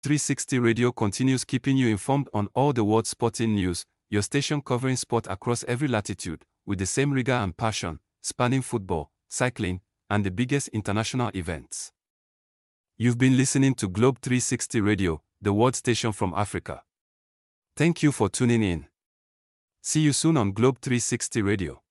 360 Radio continues keeping you informed on all the world's sporting news, your station covering sport across every latitude, with the same rigor and passion, spanning football, cycling, and the biggest international events. You've been listening to Globe 360 Radio, the world station from Africa. Thank you for tuning in. See you soon on Globe 360 Radio.